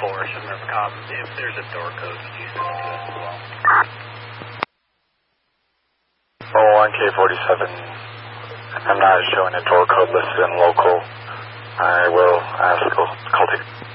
4, if there's a door code, could you send it to us as well? 1K47, I'm not showing a door code listed in local. I will ask Cultic.